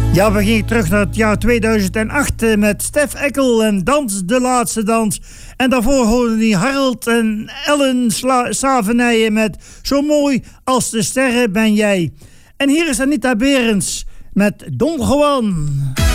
Ja, we gingen terug naar het jaar 2008 met Stef Eckel en Dans de Laatste Dans. En daarvoor hoorden die Harold en Ellen Savenijen met Zo mooi als de sterren ben jij. En hier is Anita Berends met Don Juan.